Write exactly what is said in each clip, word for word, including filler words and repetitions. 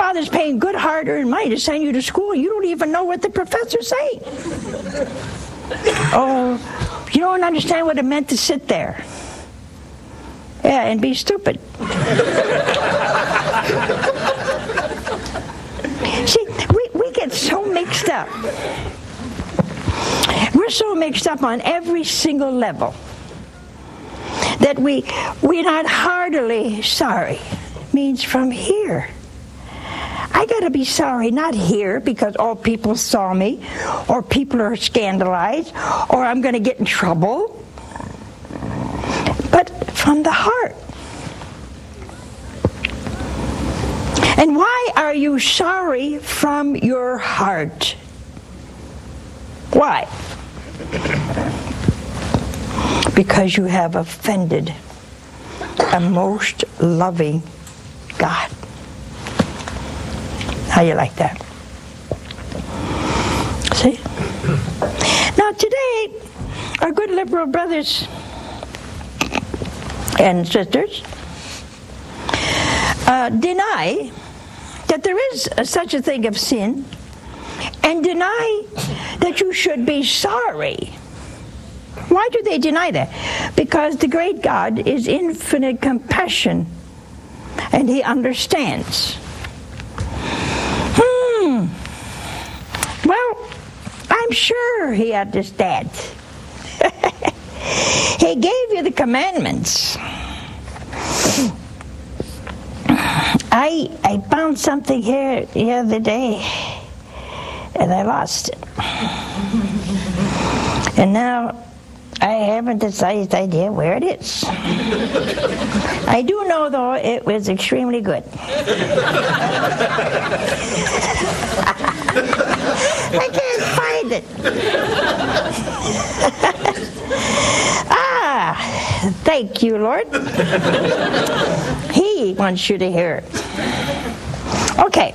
father's paying good hard-earned money to send you to school. You don't even know what the professor's saying. Oh, you don't understand what it meant to sit there. Yeah, and be stupid. See, we, we get so mixed up. We're so mixed up on every single level that we, we're not heartily sorry. It means from here. I got to be sorry, not here because all people saw me, or people are scandalized, or I'm going to get in trouble, but from the heart. And why are you sorry from your heart? Why? Because you have offended a most loving God. How you like that? See? Now today, our good liberal brothers and sisters uh, deny that there is a, such a thing of sin, and deny that you should be sorry. Why do they deny that? Because the great God is infinite compassion, and He understands. Hmm. Well, I'm sure He understands. He gave you the commandments. I I found something here the other day, and I lost it. And now I haven't the slightest idea where it is. I do know, though, it was extremely good. I can't find it. Ah, thank you, Lord. He wants you to hear it. Okay.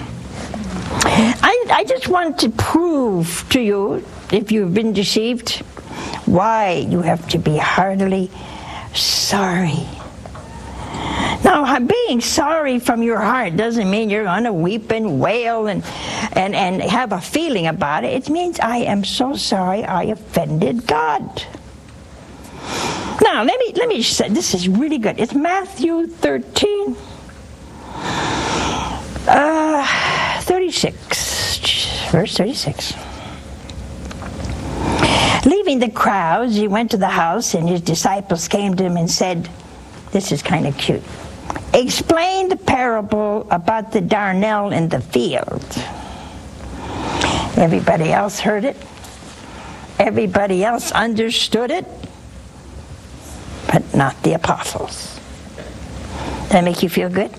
I, I just want to prove to you, if you've been deceived, why you have to be heartily sorry. Now, being sorry from your heart doesn't mean you're going to weep and wail and, and, and have a feeling about it. It means I am so sorry I offended God. Now, let me, let me say, this is really good. It's Matthew thirteen, uh, thirty-six, verse thirty-six. Leaving the crowds, he went to the house, and his disciples came to him and said, this is kind of cute, explain the parable about the darnel in the field. Everybody else heard it. Everybody else understood it, but not the apostles. Does that make you feel good?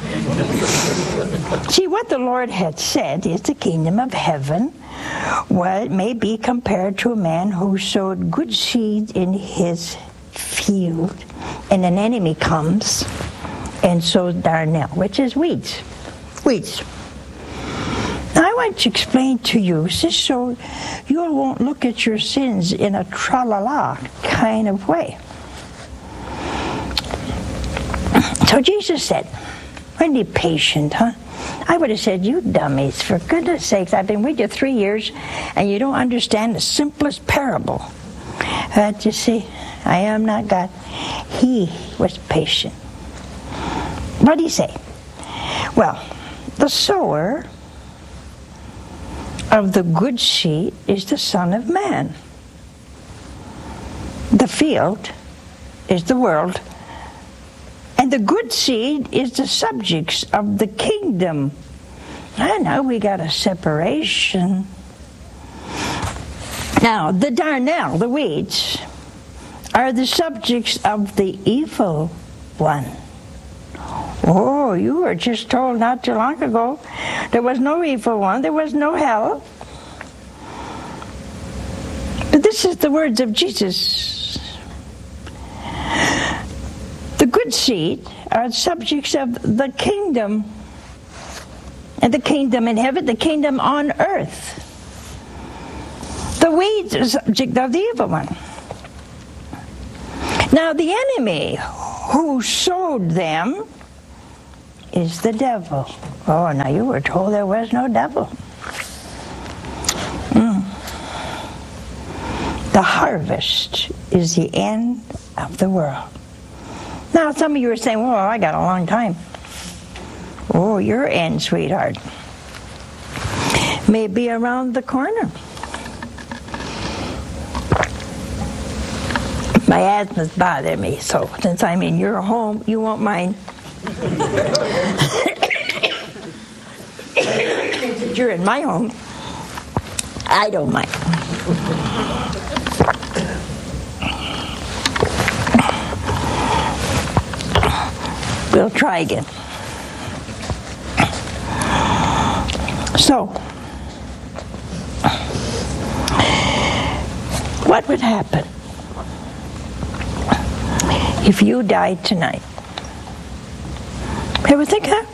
See, what the Lord had said is the kingdom of heaven, well, it may be compared to a man who sowed good seed in his field, and an enemy comes and sows darnel, which is weeds. Weeds. Now, I want to explain to you, just so you won't look at your sins in a tra-la-la kind of way. So Jesus said, "Be patient, huh?" I would have said, you dummies, for goodness sakes, I've been with you three years and you don't understand the simplest parable. But you see, I am not God. He was patient. What did he say? Well, the sower of the good seed is the Son of Man. The field is the world. And the good seed is the subjects of the kingdom. I know we got a separation. Now, the darnel, the weeds, are the subjects of the evil one. Oh, you were just told not too long ago there was no evil one, there was no hell. But this is the words of Jesus. The good seed are subjects of the kingdom, and the kingdom in heaven, the kingdom on earth. The weeds are subject of the evil one. Now the enemy who sowed them is the devil. Oh, now you were told there was no devil. Mm. The harvest is the end of the world. Now, some of you are saying, well, I got a long time. Oh, your end, sweetheart, may be around the corner. My asthma's bothering me, so since I'm in your home, you won't mind. Since you're in my home, I don't mind. We'll try again. So, what would happen if you died tonight? Ever think that?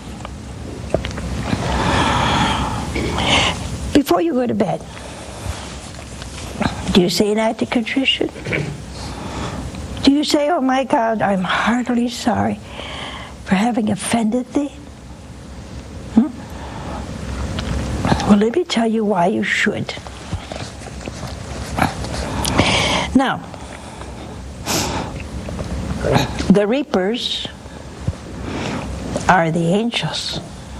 Before you go to bed, do you say an act of contrition? Do you say, oh my God, I'm heartily sorry for having offended thee? Hmm? Well, let me tell you why you should. Now, the reapers are the angels.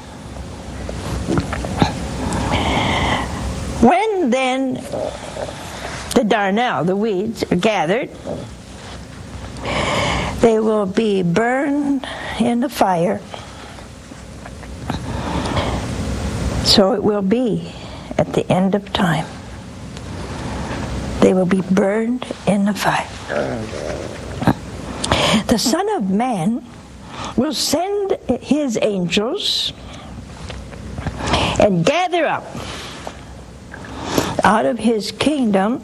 When then the darnel, the weeds, are gathered, they will be burned in the fire. So it will be at the end of time. They will be burned in the fire. The Son of Man will send his angels and gather up out of his kingdom.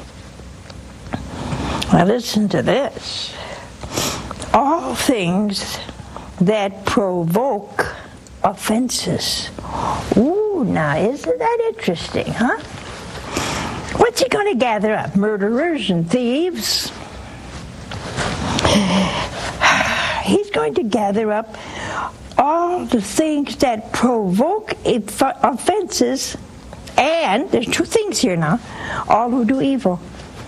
Now listen to this. All things that provoke offenses. Ooh, now isn't that interesting, huh? What's he going to gather up? Murderers and thieves? He's going to gather up all the things that provoke offenses, and there's two things here now, all who do evil.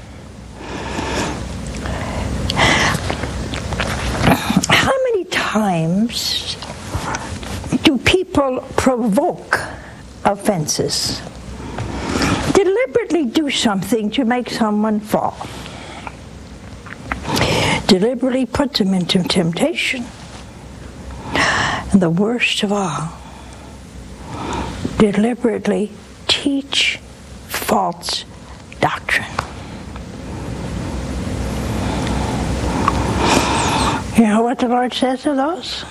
How many times do people provoke offenses? Deliberately do something to make someone fall. Deliberately put them into temptation. And the worst of all, deliberately teach false doctrine. You know what the Lord says to those?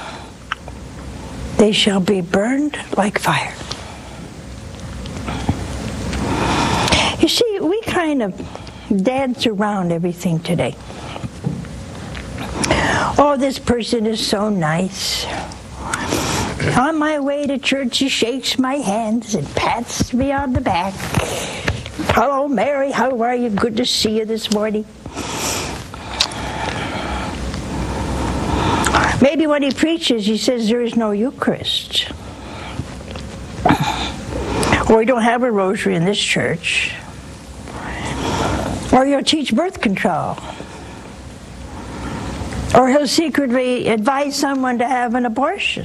They shall be burned like fire. You see, we kind of dance around everything today. Oh, this person is so nice. On my way to church, he shakes my hands and pats me on the back. Hello, Mary, how are you? Good to see you this morning. Maybe when he preaches, he says there is no Eucharist. Or we don't have a rosary in this church. Or he'll teach birth control. Or he'll secretly advise someone to have an abortion.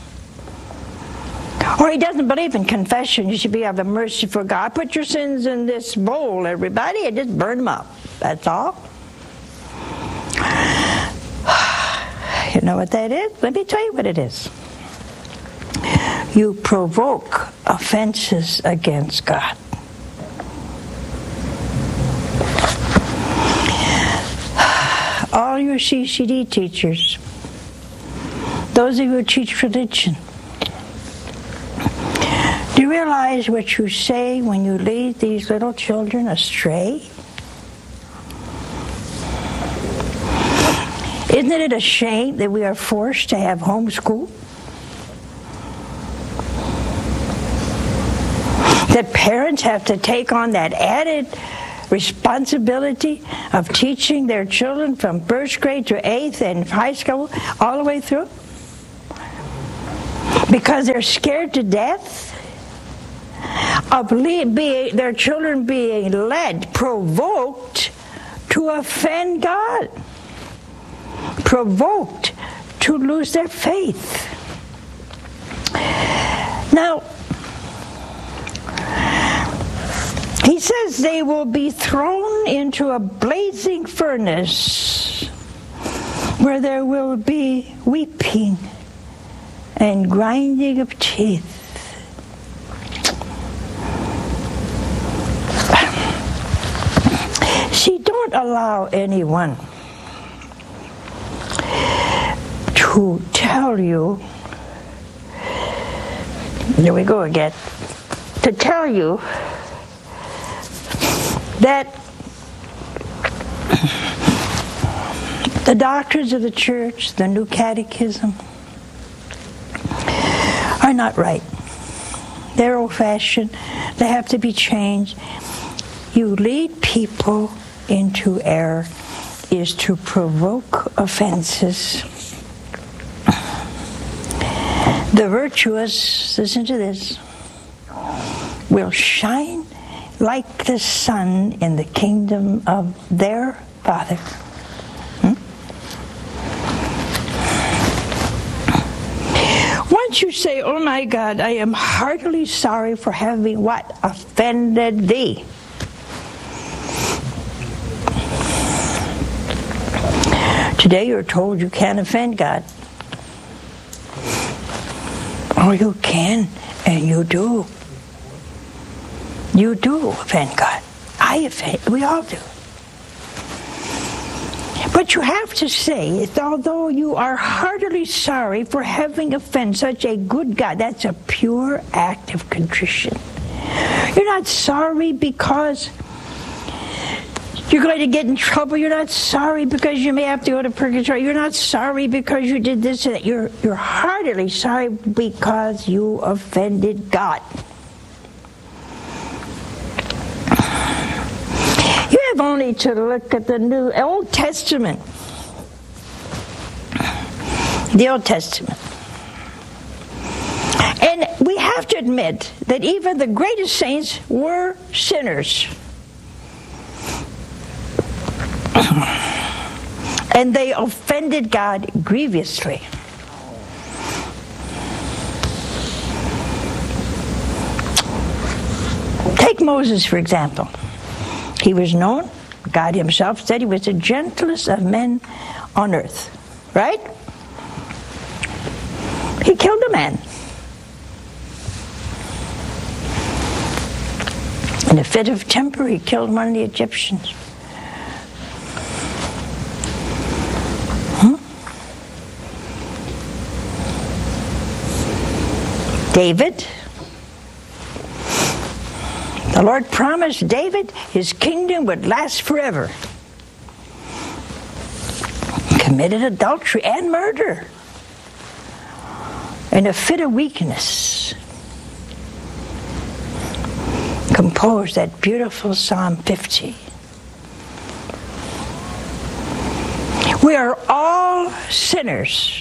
Or he doesn't believe in confession. You should be have a mercy for God. Put your sins in this bowl, everybody, and just burn them up. That's all. You know what that is? Let me tell you what it is. You provoke offenses against God. All your C C D teachers, those of you who teach religion, do you realize what you say when you lead these little children astray? Isn't it a shame that we are forced to have homeschool? That parents have to take on that added responsibility of teaching their children from first grade to eighth and high school all the way through? because they're scared to death of le- being, their children being led, provoked to offend God, provoked to lose their faith. Now, he says they will be thrown into a blazing furnace where there will be weeping and grinding of teeth. See, don't allow anyone to tell you, there we go again, to tell you that the doctrines of the church, the new catechism, are not right. They're old-fashioned. They have to be changed. You lead people into error is to provoke offenses. The virtuous, listen to this, will shine like the sun in the kingdom of their Father. Hmm? Once you say, oh my God, I am heartily sorry for having what? Offended thee. Today you're told you can't offend God. Oh, you can, and you do. You do offend God. I offend, we all do. But you have to say, that although you are heartily sorry for having offended such a good God, that's a pure act of contrition. You're not sorry because you're going to get in trouble. You're not sorry because you may have to go to purgatory. You're not sorry because you did this and that. You're, you're heartily sorry because you offended God. You have only to look at the New Old Testament. The Old Testament. And we have to admit that even the greatest saints were sinners. And they offended God grievously. Take Moses, for example. He was known, God himself said he was the gentlest of men on earth. Right? He killed a man. In a fit of temper, he killed one of the Egyptians. David, the Lord promised David his kingdom would last forever. Committed adultery and murder in a fit of weakness. Composed that beautiful Psalm fifty. We are all sinners.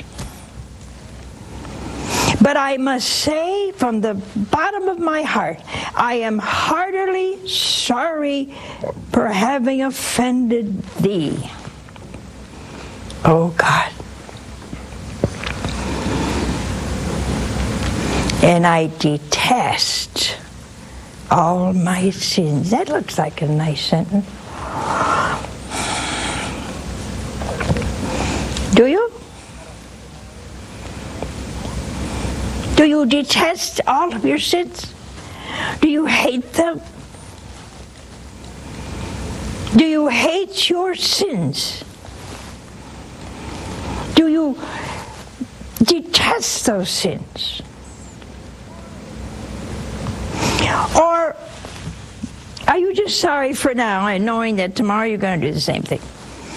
But I must say from the bottom of my heart, I am heartily sorry for having offended thee, oh God. And I detest all my sins. That looks like a nice sentence. Do you? Do you detest all of your sins? Do you hate them? Do you hate your sins? Do you detest those sins? Or are you just sorry for now and knowing that tomorrow you're going to do the same thing?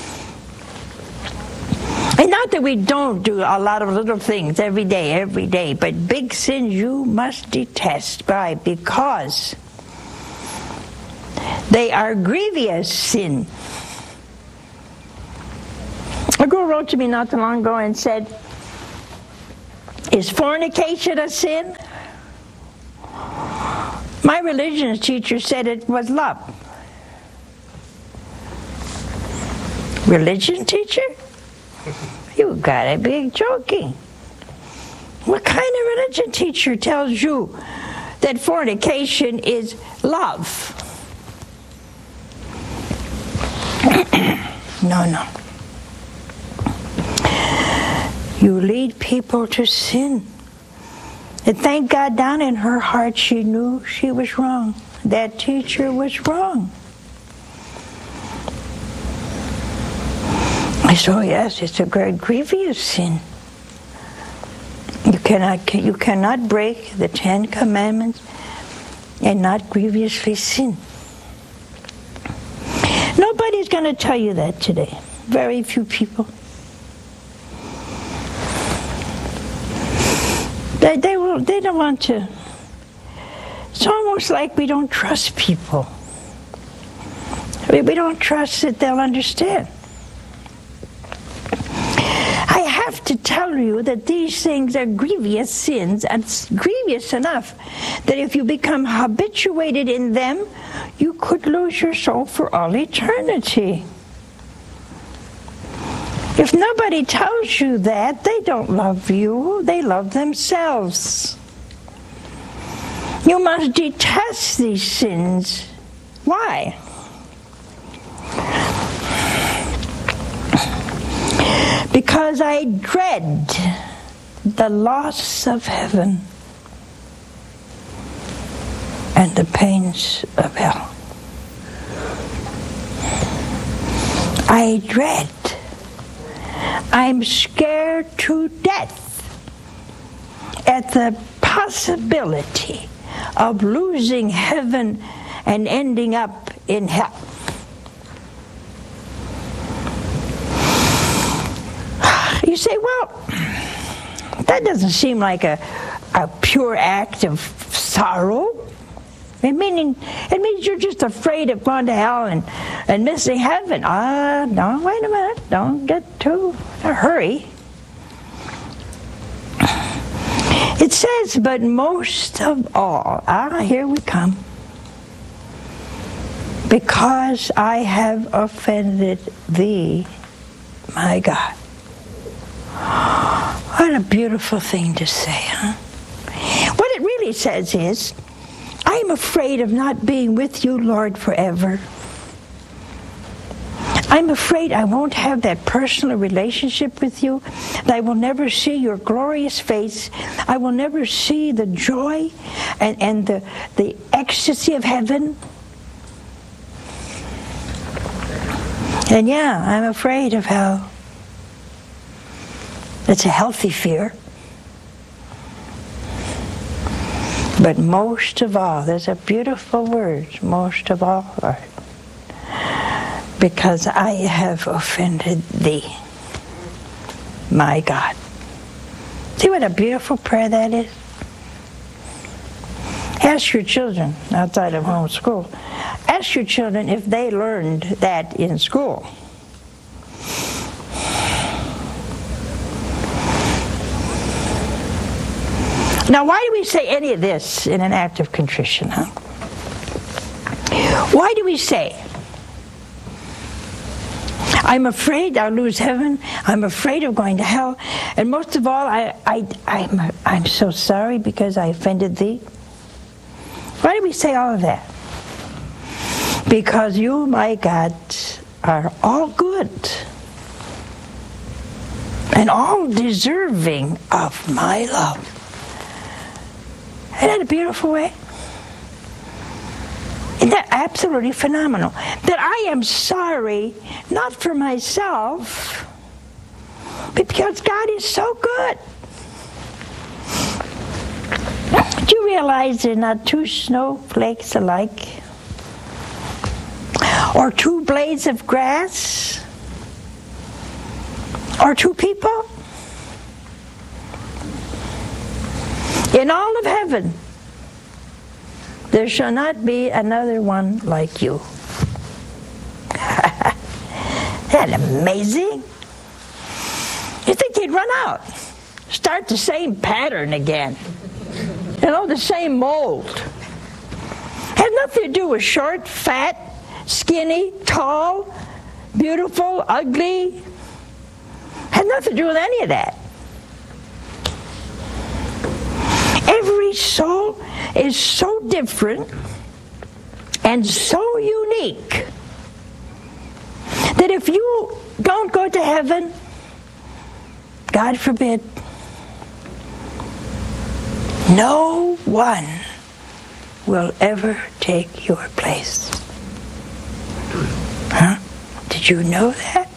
And not that we don't do a lot of little things every day, every day, but big sins you must detest by because they are grievous sin. A girl wrote to me not too long ago and said, Is fornication a sin? My religion teacher said it was love. Religion teacher? You gotta be joking. What kind of religion teacher tells you that fornication is love? No, no. You lead people to sin. And thank God down in her heart she knew she was wrong. That teacher was wrong. So yes, it's a great grievous sin. You cannot, you cannot break the Ten Commandments and not grievously sin. Nobody's going to tell you that today. Very few people. They, they, will, they don't want to. It's almost like we don't trust people. We, we don't trust that they'll understand. I have to tell you that these things are grievous sins, and grievous enough that if you become habituated in them, you could lose your soul for all eternity. If nobody tells you that, they don't love you, they love themselves. You must detest these sins. Why? Because I dread the loss of heaven and the pains of hell. I dread. I'm scared to death at the possibility of losing heaven and ending up in hell. You say, well, that doesn't seem like a, a pure act of sorrow. It, meaning, it means you're just afraid of going to hell and, and missing heaven. Ah, uh, no, wait a minute. Don't get too in a hurry. It says, but most of all, ah, here we come. Because I have offended thee, my God. What a beautiful thing to say, huh? What it really says is, I am afraid of not being with you, Lord, forever. I'm afraid I won't have that personal relationship with you, that I will never see your glorious face. I will never see the joy and, and the, the ecstasy of heaven. And yeah, I'm afraid of hell. It's a healthy fear. But most of all, there's a beautiful word, most of all, Lord, because I have offended thee, my God. See what a beautiful prayer that is? Ask your children outside of home school. Ask your children if they learned that in school. Now, why do we say any of this in an act of contrition, huh? Why do we say, I'm afraid I'll lose heaven, I'm afraid of going to hell, and most of all, I, I, I'm, I'm so sorry because I offended thee? Why do we say all of that? Because you, my God, are all good and all deserving of my love. Isn't that a beautiful way? Isn't that absolutely phenomenal? That I am sorry, not for myself, but because God is so good. Do you realize there are not two snowflakes alike? Or two blades of grass? Or two people? In all of heaven, there shall not be another one like you. Isn't that amazing? You think he'd run out? start the same pattern again. You know, the same mold. Has nothing to do with short, fat, skinny, tall, beautiful, ugly. Has nothing to do with any of that. Every soul is so different and so unique that if you don't go to heaven, God forbid, no one will ever take your place. Huh? Did you know that?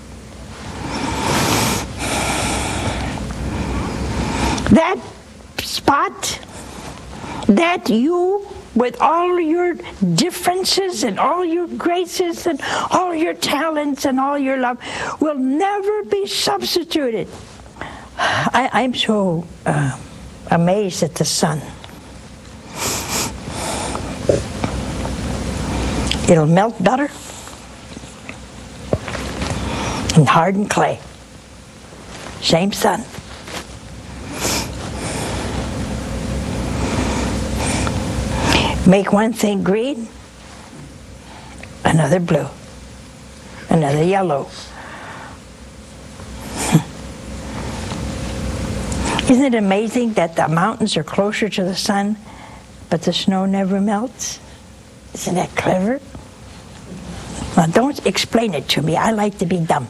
That spot, that you, with all your differences and all your graces and all your talents and all your love, will never be substituted. I, I'm so uh, amazed at the sun. It'll melt butter and harden clay. Same sun. Make one thing green, another blue, another yellow. Isn't it amazing that the mountains are closer to the sun, but the snow never melts? Isn't that clever? Well, don't explain it to me. I like to be dumb.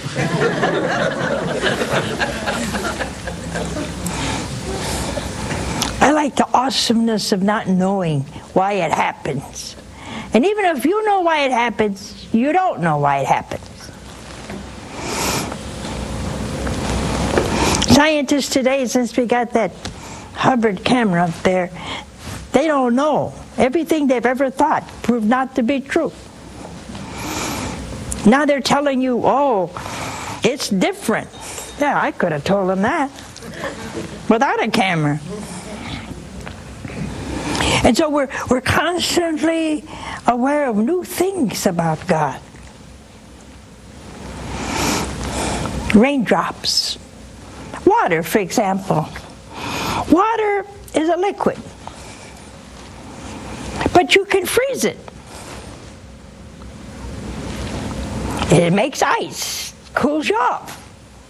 I like the awesomeness of not knowing why it happens. And even if you know why it happens, you don't know why it happens. Scientists today, since we got that Hubbard camera up there, they don't know. Everything they've ever thought proved not to be true. Now they're telling you, oh, it's different. Yeah, I could have told them that without a camera. And so we're, we're constantly aware of new things about God. Raindrops. Water, for example. Water is a liquid. But you can freeze it. It makes ice, cools you off.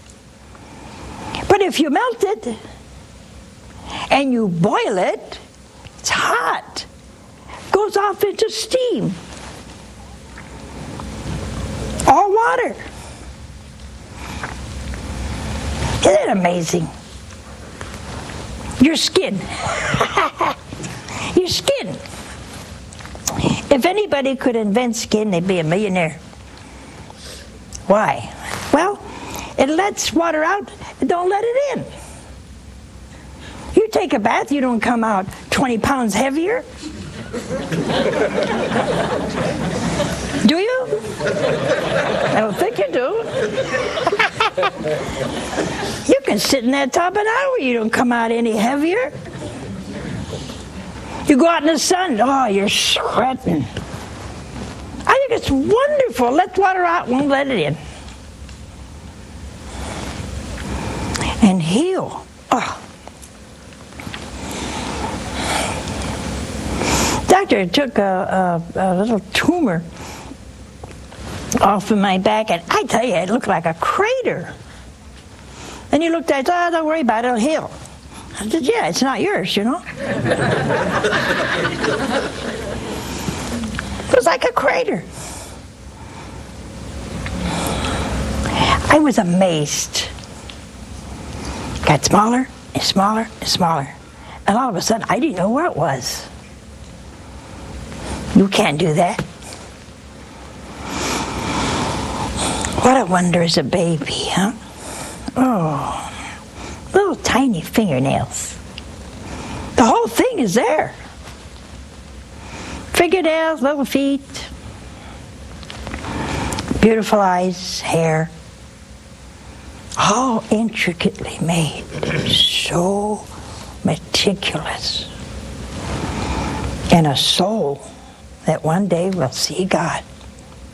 But if you melt it and you boil it, it's hot. Goes off into steam. All water. Isn't it amazing? Your skin. Your skin. If anybody could invent skin, they'd be a millionaire. Why? Well, it lets water out, it don't let it in. You take a bath, you don't come out twenty pounds heavier. Do you? I don't think you do. You can sit in that tub an hour, you don't come out any heavier. You go out in the sun, oh, you're sweating. I think it's wonderful. Let water out, won't let it in. And heal. Oh. Doctor took a, a, a little tumor off of my back, and I tell you, it looked like a crater. Then he looked at it, oh, don't worry about it, it'll heal. I said, yeah, it's not yours, you know. It was like a crater. I was amazed. Got smaller and smaller and smaller. And all of a sudden, I didn't know where it was. You can't do that. What a wonder is a baby, huh? Oh, little tiny fingernails. The whole thing is there. Fingernails, little feet, beautiful eyes, hair, all intricately made, so meticulous, and a soul that one day will see God.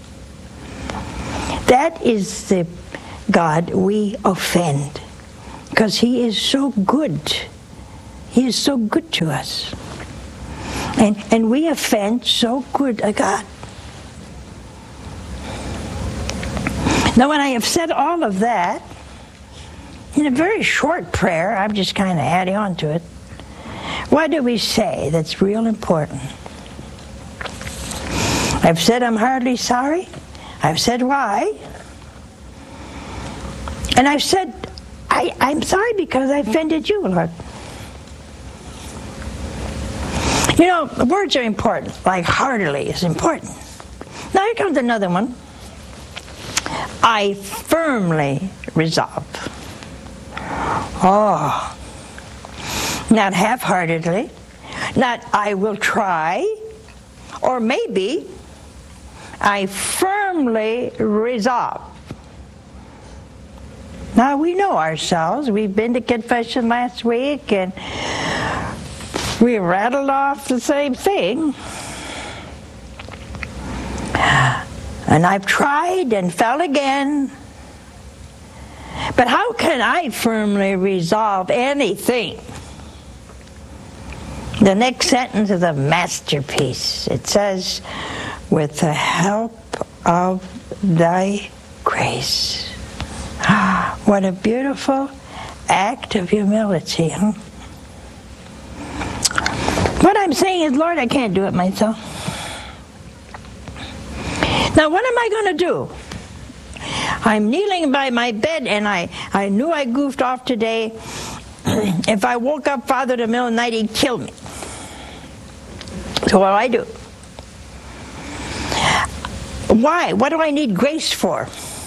That is the God we offend. because He is so good. He is so good to us. And, and we offend so good a God. Now, when I have said all of that, in a very short prayer, I'm just kind of adding on to it, what do we say that's real important? I've said I'm hardly sorry. I've said why. And I've said, I, I'm sorry because I offended you, Lord. You know, the words are important, like heartily is important. Now here comes another one. I firmly resolve. Oh, not half-heartedly, not I will try, or maybe I firmly resolve. Now we know ourselves. We've been to confession last week and we rattled off the same thing. And I've tried and fell again. But how can I firmly resolve anything? The next sentence is a masterpiece. It says, with the help of thy grace. Ah, what a beautiful act of humility, huh? What I'm saying is, Lord, I can't do it myself. Now, what am I going to do? I'm kneeling by my bed, and I, I knew I goofed off today. If I woke up, Father, in the middle of the night, He'd kill me. So what do I do? Why? What do I need grace for?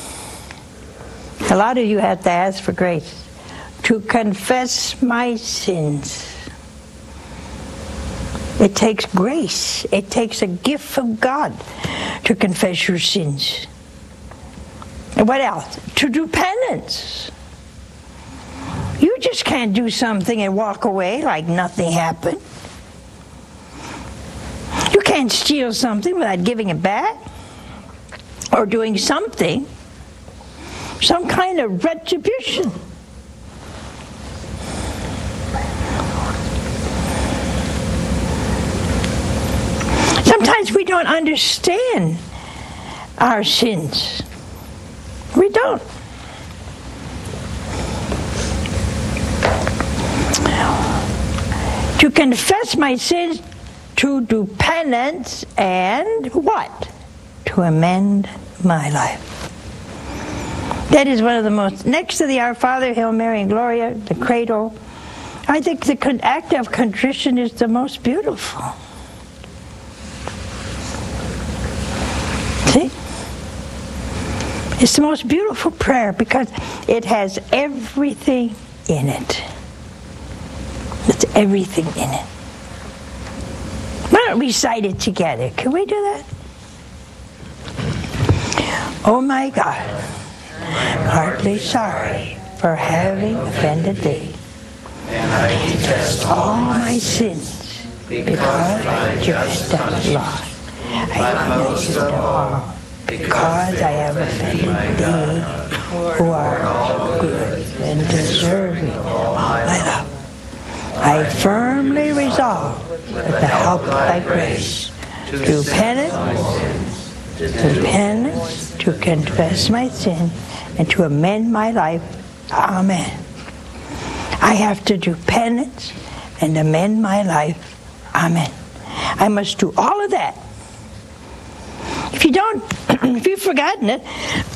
A lot of you have to ask for grace. To confess my sins. It takes grace. It takes a gift from God to confess your sins. And what else? To do penance. You just can't do something and walk away like nothing happened. You can't steal something without giving it back or doing something, some kind of retribution. Sometimes we don't understand our sins. We don't. To confess my sins, to do penance, and what? To amend my life. That is one of the most, next to the Our Father, Hail Mary, and Gloria, the Credo, I think the act of contrition is the most beautiful. See? It's the most beautiful prayer because it has everything in it. It's everything in it. Why don't we recite it together? Can we do that? Oh my God, heartily sorry for having offended thee. And I confess all my sins because I just have lost. I confess them all because I have offended thee, who are all good and deserving of my love. I firmly resolve, with the help of thy grace, to do penance, to penance, to confess my sin, and to amend my life. Amen. I have to do penance and amend my life. Amen. I must do all of that. If you don't, if you've forgotten it,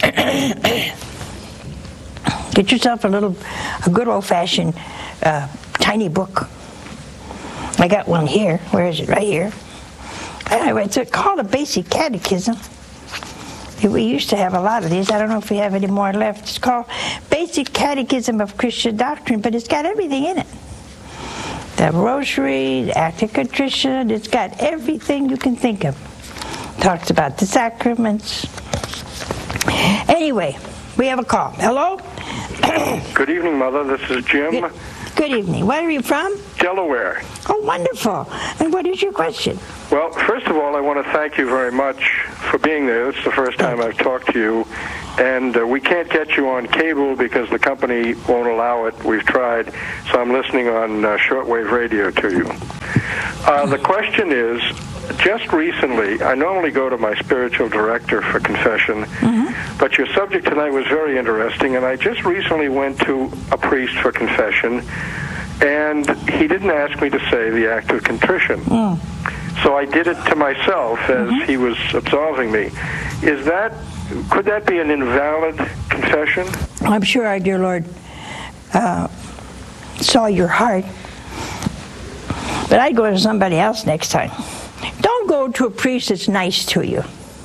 get yourself a little, a good old-fashioned uh, tiny book. I got one here. Where is it? Right here. Anyway, it's called a Basic Catechism. We used to have a lot of these. I don't know if we have any more left. It's called Basic Catechism of Christian Doctrine, but it's got everything in it. The Rosary, the Act of Contrition, it's got everything you can think of. It talks about the sacraments. Anyway, we have a call. Hello? Good evening, Mother. This is Jim. Good, good evening. Where are you from? Delaware. Oh, wonderful. And what is your question? Well, first of all, I want to thank you very much for being there. It's the first time I've talked to you, and uh, we can't get you on cable because the company won't allow it. We've tried, so I'm listening on uh, shortwave radio to you. Uh, the question is, just recently, I normally go to my spiritual director for confession, mm-hmm. but your subject tonight was very interesting, and I just recently went to a priest for confession, and he didn't ask me to say the act of contrition. Mm. So I did it to myself as mm-hmm. he was absolving me. Is that, could that be an invalid confession? I'm sure our dear Lord uh, saw your heart, but I'd go to somebody else next time. Don't go to a priest that's nice to you.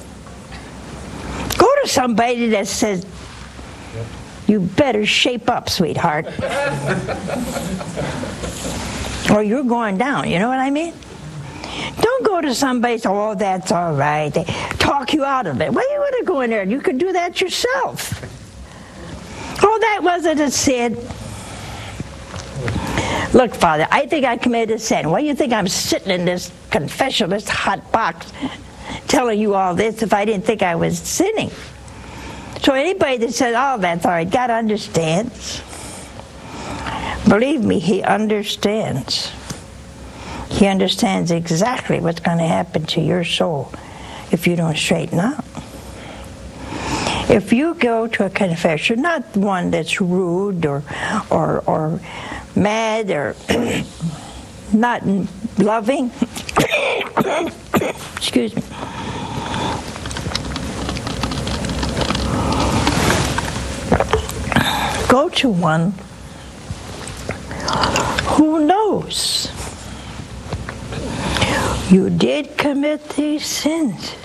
Go to somebody that says, you better shape up, sweetheart. Or you're going down, you know what I mean? Don't go to somebody, oh, that's all right. They talk you out of it. Well, you want to go in there, you can do that yourself. Oh, that wasn't a sin. Look, Father, I think I committed a sin. Why do you think I'm sitting in this confession, this hot box, telling you all this if I didn't think I was sinning? So anybody that says, oh, that's all right, God understands. Believe me, He understands. He understands exactly what's going to happen to your soul if you don't straighten out. If you go to a confession, not one that's rude or or, or mad or not loving, excuse me. Go to one who knows you did commit these sins,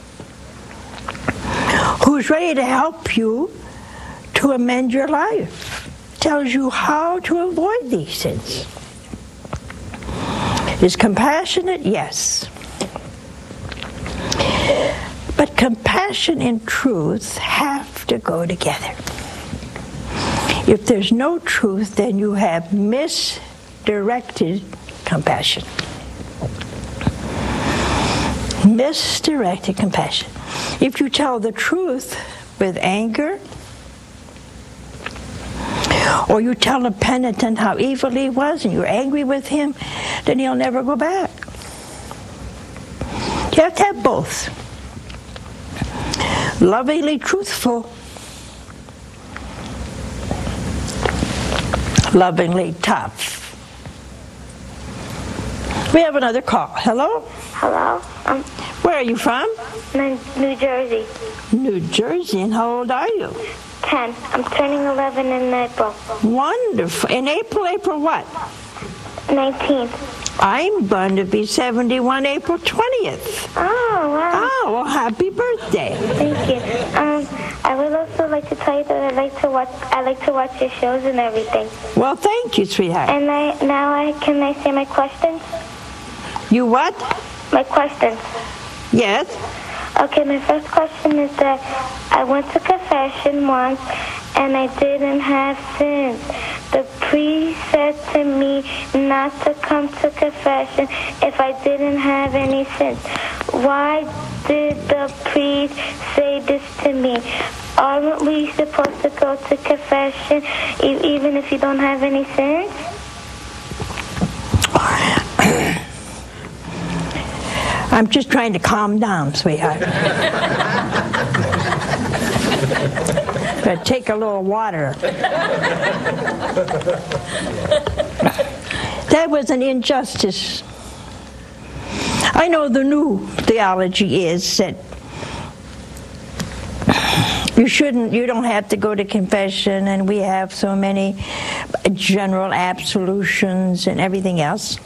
who's ready to help you to amend your life, tells you how to avoid these sins. Is compassionate? Yes. But compassion and truth have to go together. If there's no truth, then you have misdirected compassion. Misdirected compassion. If you tell the truth with anger, or you tell a penitent how evil he was and you're angry with him, then he'll never go back. You have to have both. Lovingly truthful, lovingly tough. We have another call. Hello? Hello? Um, Where are you from? New Jersey. New Jersey. And how old are you? Ten. I'm turning eleven in April. Wonderful. In April, April what? Nineteenth. I'm going to be seventy-one April twentieth. Oh, wow. Oh, well, happy birthday. Thank you. Um, I would also like to tell you that I like to watch. I like to watch your shows and everything. Well, thank you, sweetheart. And I now I can I say my questions? You what? My questions. Yes. Okay, my first question is that I went to confession once and I didn't have sins. The priest said to me not to come to confession if I didn't have any sins. Why did the priest say this to me? Aren't we supposed to go to confession e- even if you don't have any sins? I'm just trying to calm down, sweetheart. But take a little water. That was an injustice. I know the new theology is that you shouldn't, you don't have to go to confession, and we have so many general absolutions and everything else.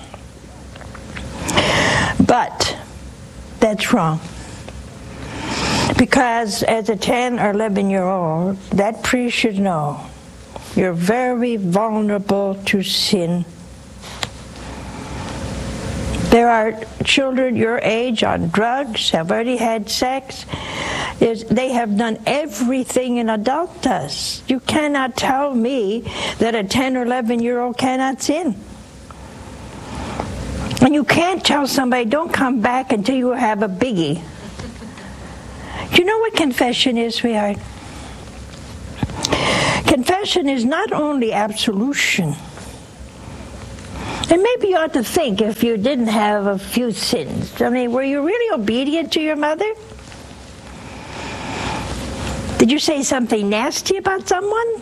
But that's wrong. Because as a ten or eleven year old, that priest should know you're very vulnerable to sin. There are children your age on drugs, have already had sex. There's, they have done everything an adult does. You cannot tell me that a ten or eleven year old cannot sin. And you can't tell somebody, don't come back until you have a biggie. Do you know what confession is, sweetheart? Confession is not only absolution. And maybe you ought to think if you didn't have a few sins. I mean, were you really obedient to your mother? Did you say something nasty about someone?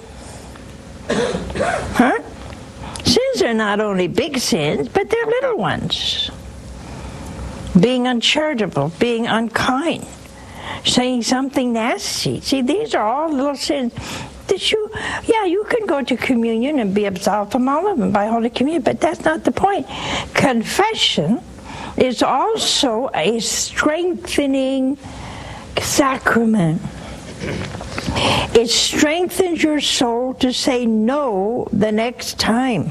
Huh? Sins are not only big sins, but they're little ones. Being uncharitable, being unkind, saying something nasty. See, these are all little sins that you, yeah, you can go to communion and be absolved from all of them by Holy Communion, but that's not the point. Confession is also a strengthening sacrament. It strengthens your soul to say no the next time.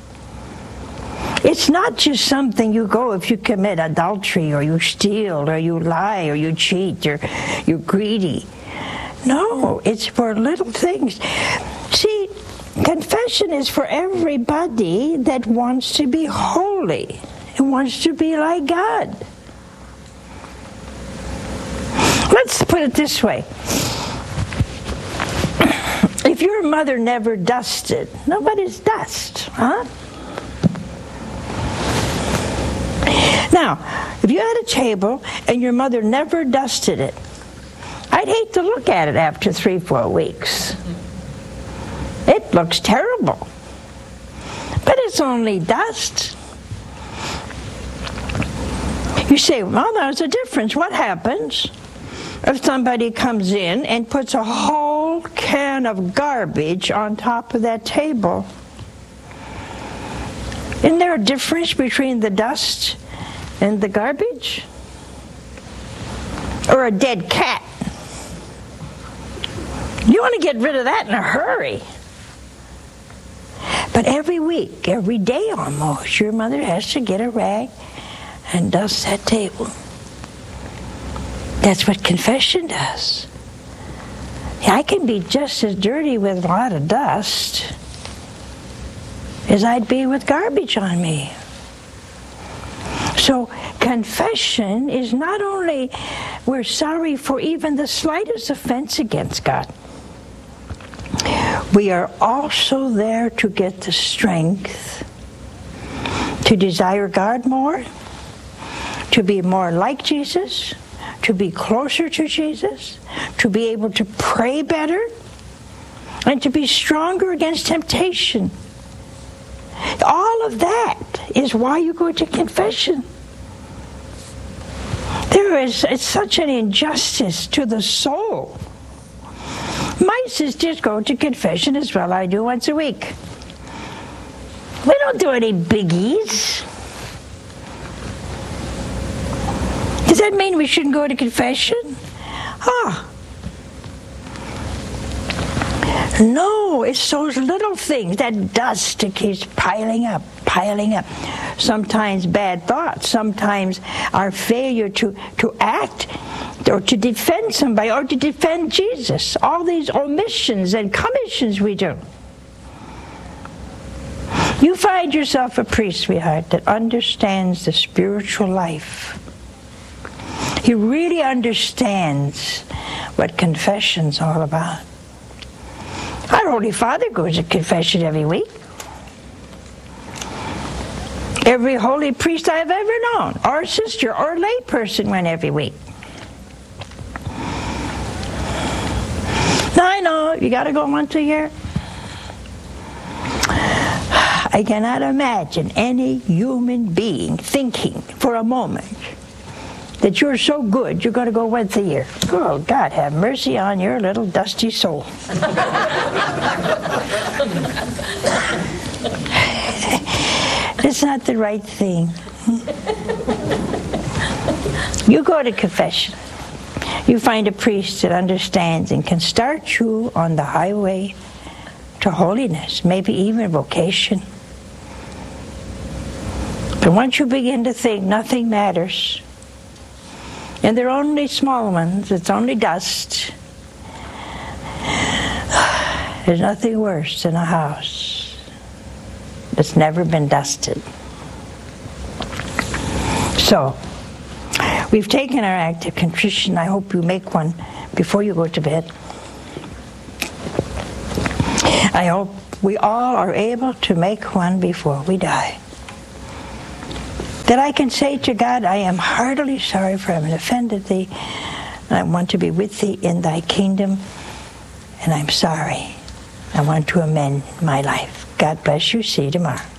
It's not just something you go if you commit adultery or you steal or you lie or you cheat or you're greedy. No, it's for little things. See, confession is for everybody that wants to be holy and wants to be like God. Let's put it this way. If your mother never dusted, nobody's dust, huh? Now, if you had a table and your mother never dusted it, I'd hate to look at it after three, four weeks. It looks terrible. But it's only dust. You say, well, there's a difference. What happens if somebody comes in and puts a whole can of garbage on top of that table? Isn't there a difference between the dust and the garbage? Or a dead cat? You want to get rid of that in a hurry. But every week, every day almost, your mother has to get a rag and dust that table. That's what confession does. I can be just as dirty with a lot of dust as I'd be with garbage on me. So confession is not only we're sorry for even the slightest offense against God. We are also there to get the strength to desire God more, to be more like Jesus, to be closer to Jesus, to be able to pray better, and to be stronger against temptation. All of that is why you go to confession. There is it's such an injustice to the soul. My sisters go to confession as well. I do once a week. We don't do any biggies. Does that mean we shouldn't go to confession? Ah. No, it's those little things, that dust that keeps piling up, piling up. Sometimes bad thoughts, sometimes our failure to, to act or to defend somebody or to defend Jesus. All these omissions and commissions we do. You find yourself a priest, sweetheart, that understands the spiritual life. He really understands what confession's all about. Our Holy Father goes to confession every week. Every holy priest I've ever known, or sister, or lay person went every week. Now I know, you got to go once a year. I cannot imagine any human being thinking for a moment that you're so good you're going to go once a year. Oh, God, have mercy on your little dusty soul. It's not the right thing. You go to confession. You find a priest that understands and can start you on the highway to holiness, maybe even vocation. But once you begin to think nothing matters, and they're only small ones, it's only dust, there's nothing worse than a house that's never been dusted. So, we've taken our act of contrition. I hope you make one before you go to bed. I hope we all are able to make one before we die. That I can say to God, I am heartily sorry for having offended thee, and I want to be with thee in thy kingdom, and I'm sorry. I want to amend my life. God bless you. See you tomorrow.